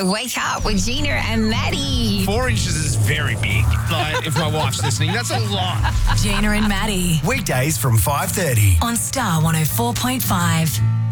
Wake Up with Gina and Maddie. 4 inches is very big. Like, if my wife's listening, that's a lot. Gina and Maddie Weekdays from 5:30. on Star 104.5.